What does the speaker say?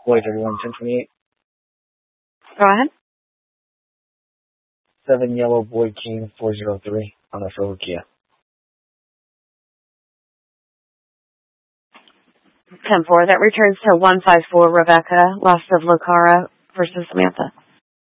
Boy 31, 1028. Go ahead. 7 yellow boy king 403 on the silver Kia. 10-4. That returns to 154 Rebecca, lost of Lucara versus Samantha.